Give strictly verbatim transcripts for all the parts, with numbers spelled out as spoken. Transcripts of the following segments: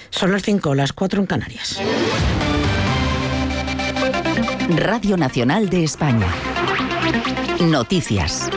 Son las cinco, las cuatro en Canarias. Radio Nacional de España. Noticias.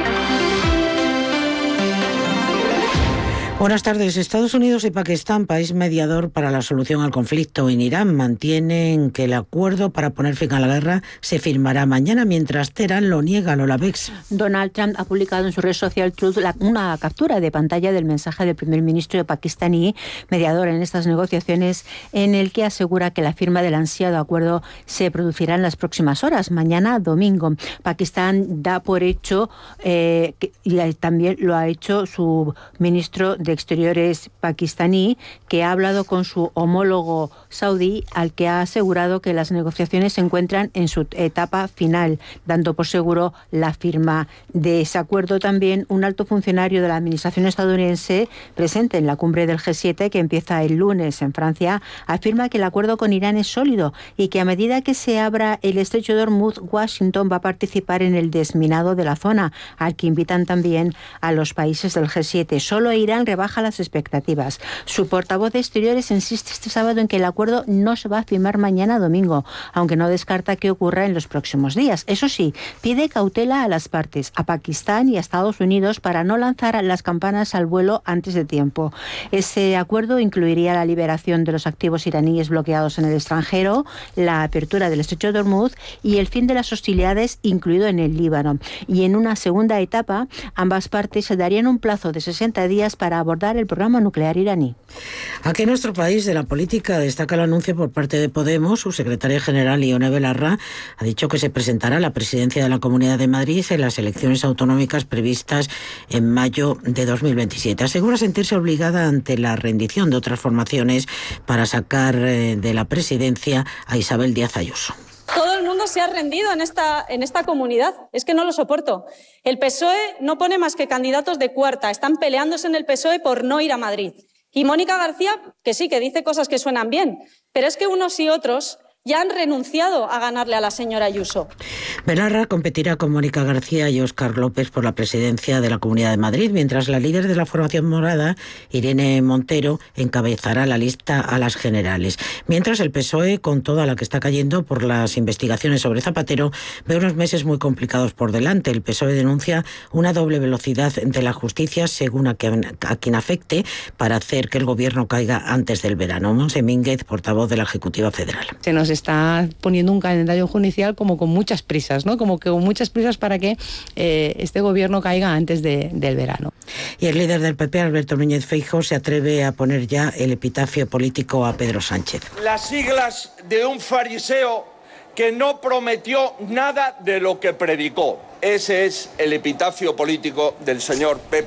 Buenas tardes. Estados Unidos y Pakistán, país mediador para la solución al conflicto en Irán, mantienen que el acuerdo para poner fin a la guerra se firmará mañana, mientras Teherán lo niega. Lola Bex. Donald Trump ha publicado en su red social Truth una captura de pantalla del mensaje del primer ministro pakistaní, mediador en estas negociaciones, en el que asegura que la firma del ansiado acuerdo se producirá en las próximas horas, mañana domingo. Pakistán da por hecho, eh, que, y también lo ha hecho su ministro de Exteriores pakistaní, que ha hablado con su homólogo saudí, al que ha asegurado que las negociaciones se encuentran en su etapa final, dando por seguro la firma de ese acuerdo. También un alto funcionario de la administración estadounidense presente en la cumbre del G siete, que empieza el lunes en Francia, afirma que el acuerdo con Irán es sólido y que a medida que se abra el estrecho de Hormuz, Washington va a participar en el desminado de la zona, al que invitan también a los países del G siete. Solo Irán baja las expectativas. Su portavoz de Exteriores insiste este sábado en que el acuerdo no se va a firmar mañana domingo, aunque no descarta que ocurra en los próximos días. Eso sí, pide cautela a las partes, a Pakistán y a Estados Unidos, para no lanzar las campanas al vuelo antes de tiempo. Ese acuerdo incluiría la liberación de los activos iraníes bloqueados en el extranjero, la apertura del estrecho de Hormuz y el fin de las hostilidades, incluido en el Líbano. Y en una segunda etapa, ambas partes se darían un plazo de sesenta días para abordar el programa nuclear iraní. Aquí en nuestro país, de la política, destaca el anuncio por parte de Podemos. Su secretaria general, Ione Belarra, ha dicho que se presentará a la presidencia de la Comunidad de Madrid en las elecciones autonómicas previstas en mayo de dos mil veintisiete. Asegura sentirse obligada ante la rendición de otras formaciones para sacar de la presidencia a Isabel Díaz Ayuso. Todo el mundo se ha rendido en esta, en esta comunidad. Es que no lo soporto. El P S O E no pone más que candidatos de cuarta. Están peleándose en el P S O E por no ir a Madrid. Y Mónica García, que sí, que dice cosas que suenan bien, pero es que unos y otros ya han renunciado a ganarle a la señora Ayuso. Belarra competirá con Mónica García y Óscar López por la presidencia de la Comunidad de Madrid, mientras la líder de la formación morada, Irene Montero, encabezará la lista a las generales. Mientras el P S O E, con toda la que está cayendo por las investigaciones sobre Zapatero, ve unos meses muy complicados por delante. El P S O E denuncia una doble velocidad de la justicia, según a quien, a quien afecte, para hacer que el gobierno caiga antes del verano. Monse Mínguez, portavoz de la Ejecutiva Federal. Se nos está poniendo un calendario judicial como con muchas prisas, ¿no? Como que con muchas prisas para que eh, este gobierno caiga antes de, del verano. Y el líder del P P, Alberto Núñez Feijóo, se atreve a poner ya el epitafio político a Pedro Sánchez. Las siglas de un fariseo que no prometió nada de lo que predicó. Ese es el epitafio político del señor P.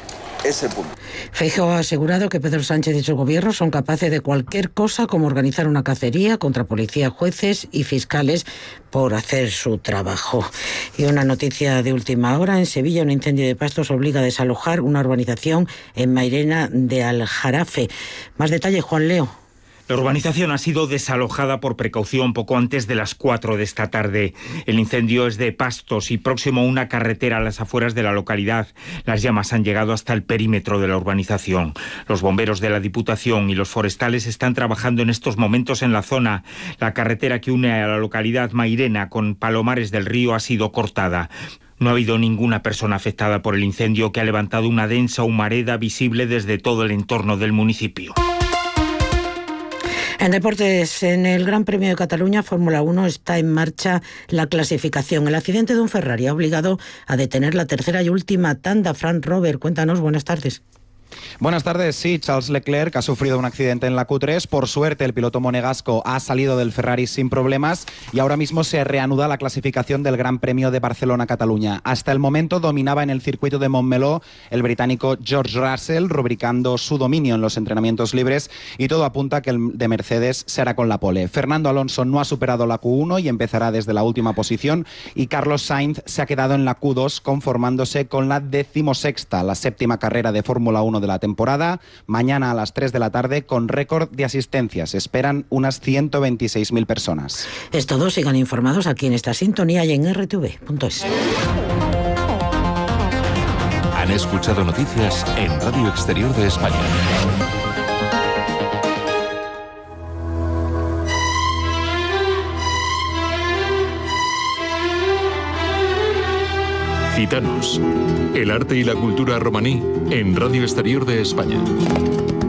S. Feijóo ha asegurado que Pedro Sánchez y su gobierno son capaces de cualquier cosa, como organizar una cacería contra policía, jueces y fiscales por hacer su trabajo. Y una noticia de última hora: en Sevilla, un incendio de pastos obliga a desalojar una urbanización en Mairena de Aljarafe. Más detalle, Juan Leo. La urbanización ha sido desalojada por precaución poco antes de las cuatro de esta tarde. El incendio es de pastos y próximo a una carretera a las afueras de la localidad. Las llamas han llegado hasta el perímetro de la urbanización. Los bomberos de la Diputación y los forestales están trabajando en estos momentos en la zona. La carretera que une a la localidad Mairena con Palomares del Río ha sido cortada. No ha habido ninguna persona afectada por el incendio, que ha levantado una densa humareda visible desde todo el entorno del municipio. En deportes, en el Gran Premio de Cataluña, Fórmula uno, está en marcha la clasificación. El accidente de un Ferrari ha obligado a detener la tercera y última tanda. Frank Robert, cuéntanos, buenas tardes. Buenas tardes. Sí, Charles Leclerc ha sufrido un accidente en la Q tres. Por suerte, el piloto monegasco ha salido del Ferrari sin problemas y ahora mismo se reanuda la clasificación del Gran Premio de Barcelona-Cataluña. Hasta el momento dominaba en el circuito de Montmeló el británico George Russell, rubricando su dominio en los entrenamientos libres, y todo apunta a que el de Mercedes será con la pole. Fernando Alonso no ha superado la Q uno y empezará desde la última posición, y Carlos Sainz se ha quedado en la Q dos, conformándose con la decimosexta, la séptima carrera de Fórmula uno de la temporada. Mañana a las tres de la tarde, con récord de asistencias. Esperan unas ciento veintiséis mil personas. Es todo. Sigan informados aquí en esta sintonía y en R T V punto es. Han escuchado noticias en Radio Exterior de España. Gitanos. El arte y la cultura romaní en Radio Exterior de España.